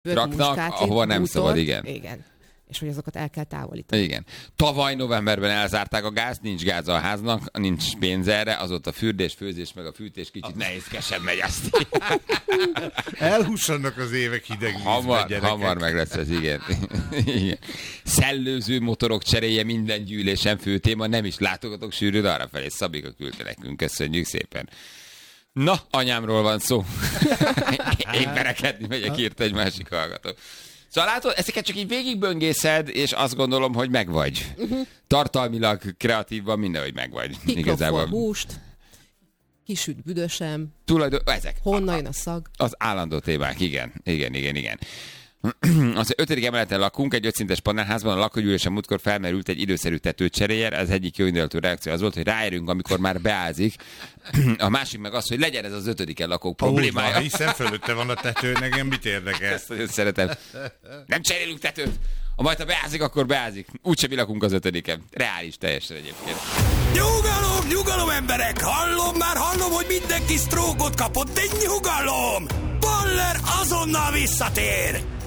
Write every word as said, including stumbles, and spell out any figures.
raknak, ahova nem úton, szabad, igen. Igen. És hogy azokat el kell távolítani. Igen. Tavaly novemberben elzárták a gázt, nincs gáz a háznak, nincs pénz erre, azóta fürdés, főzés, meg a fűtés kicsit nehézkesebb megy azt. Elhussanak az évek hideg vízbe, hamar, gyerekek. hamar meg lesz ez, igen. igen. Szellőző motorok cseréje minden gyűlésen fő téma, nem is látogatok sűrűn arrafelé. Szabika küldte nekünk, köszönjük szépen. Na, anyámról van szó. Én berekedni megyek, írt egy másik hallgató. Szóval látod, ezeket csak így végigböngészed, és azt gondolom, hogy megvagy. Uh-huh. Tartalmilag, kreatívban mindenhogy megvagy. Igazából húst, kisüt büdösem, Tulajdon... ezek. Honnan jön a szag? Az állandó témák, igen. Igen, igen, igen. Az ötödik emeleten lakunk, egy ötszintes panelházban, a lakógyűlésen múltkor felmerült egy időszerű tetőcseréjér, az egyik jó indulatú reakció az volt, hogy ráérünk, amikor már beázik. A másik meg az, hogy legyen ez az ötödiken lakók problémája. Van, hiszen fölötte van a tető, nekem mit érdekel? Ezt nagyon szeretem. Nem cserélünk tetőt. Ha majd ha beázik, akkor beázik. Úgyse mi lakunk az ötödiken. Reális teljesen egyébként. Nyugalom, nyugalom emberek! Hallom, már hallom, hogy mindenki sztrókot kapott, de nyugalom! Baller azonnal visszatér!